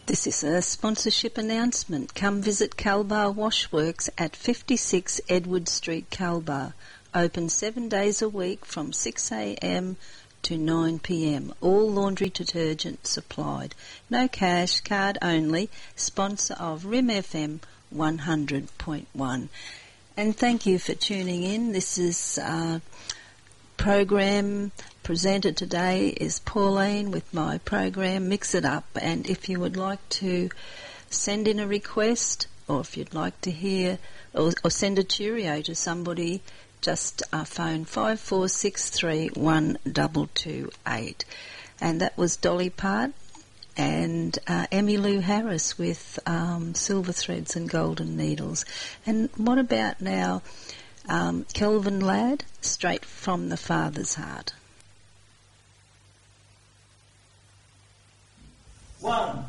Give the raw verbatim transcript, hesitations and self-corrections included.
This is a sponsorship announcement. Come visit Calbar Washworks at fifty-six Edward Street, Calbar. Open seven days a week from six a m to nine p m. All laundry detergent supplied. No cash, card only. Sponsor of R I M F M one hundred point one. And thank you for tuning in. This is uh, program presenter today is Pauline with my program Mix It Up. And if you would like to send in a request, or if you'd like to hear or, or send a cheerio to somebody, just uh, phone five four six three one two two eight. And that was Dolly Part and uh, Emmylou Harris with um, Silver Threads and Golden Needles. And what about now um, Kelvin Ladd, Straight from the Father's Heart. One.